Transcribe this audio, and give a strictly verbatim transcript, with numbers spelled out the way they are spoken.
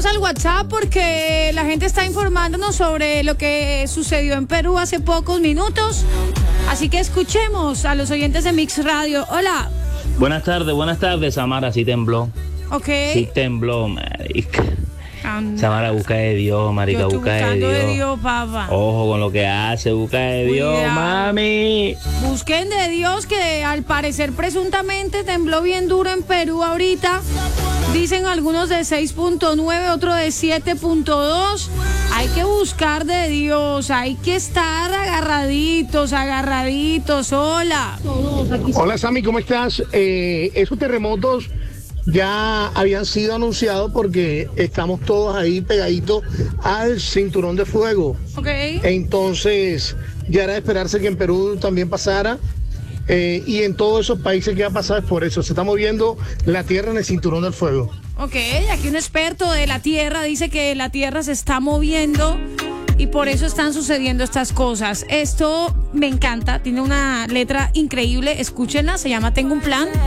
al WhatsApp porque la gente está informándonos sobre lo que sucedió en Perú hace pocos minutos. Así que escuchemos a los oyentes de Mix Radio. Hola. Buenas tardes, buenas tardes, Samara. Sí tembló. Ok. Sí tembló, marica. Anda. Samara, busca de Dios, marica, Yo busca de Dios. de Dios, papá. Ojo con lo que hace, busca de Dios, Cuidado. Mami. Busquen de Dios, que al parecer presuntamente tembló bien duro en Perú ahorita. Dicen algunos de seis punto nueve, otro de siete punto dos. Hay que buscar de Dios, hay que estar agarraditos, agarraditos. Hola. Hola, Sammy, ¿cómo estás? Eh, esos terremotos ya habían sido anunciados porque estamos todos ahí pegaditos al cinturón de fuego. Ok. Entonces, ya era de esperarse que en Perú también pasara. Eh, y en todos esos países que ha pasado es por eso. Se está moviendo la tierra en el cinturón del fuego. Ok, aquí un experto de la tierra dice que la tierra se está moviendo y por eso están sucediendo estas cosas. Esto me encanta, tiene una letra increíble. Escúchenla, se llama Tengo un plan.